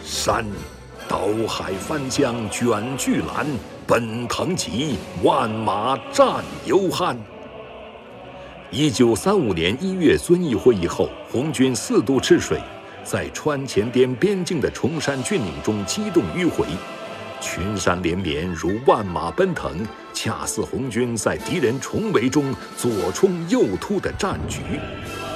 山，刀海翻江卷巨澜，奔腾急，万马战犹酣。1935年1月遵义会议后，红军4渡赤水，在川黔滇边境的崇山峻岭中激动迂回，群山连绵如万马奔腾，恰似红军在敌人重围中左冲右突的战局。